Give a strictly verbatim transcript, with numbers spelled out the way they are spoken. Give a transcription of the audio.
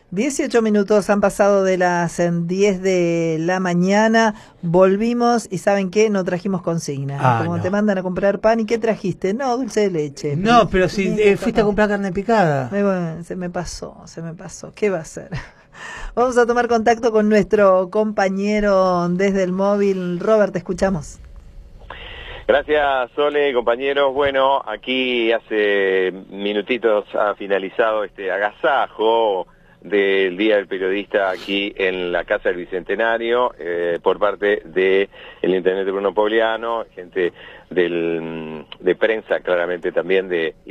dieciocho minutos han pasado de las diez de la mañana, volvimos y ¿saben qué? No trajimos consigna. Ah, Como no. te mandan a comprar pan, ¿y qué trajiste? No, dulce de leche. No, pero si Sí, eh, fuiste no. a comprar carne picada. Me- bueno, se me pasó, se me pasó. ¿Qué va a hacer? Vamos a tomar contacto con nuestro compañero desde el móvil. Robert, te escuchamos. Gracias, Sole, compañeros. Bueno, aquí hace minutitos ha finalizado este agasajo del Día del Periodista aquí en la Casa del Bicentenario eh, por parte del intendente Bruno Pogliano, gente del, de prensa claramente también de